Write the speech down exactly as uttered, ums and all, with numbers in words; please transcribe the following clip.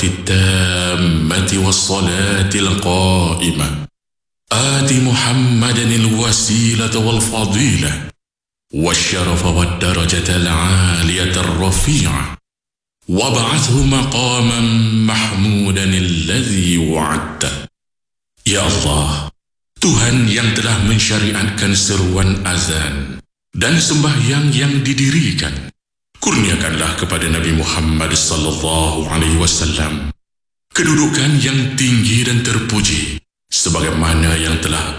التامة والصلاة القائمة آت محمدا الوسيلة والفضيلة والشرف والدرجة العالية الرفيعة وابعثه مقاما محمودا الذي وعدته. Ya Allah, Tuhan yang telah mensyariatkan seruan azan dan sembahyang yang didirikan, kurniakanlah kepada Nabi Muhammad sallallahu alaihi wasallam kedudukan yang tinggi dan terpuji sebagaimana yang telah